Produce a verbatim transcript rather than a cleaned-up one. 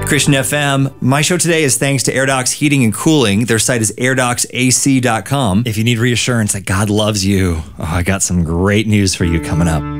Christian F M. My show today is thanks to AirDocs Heating and Cooling. Their site is air docs A C dot com. If you need reassurance that God loves you, oh, I got some great news for you coming up.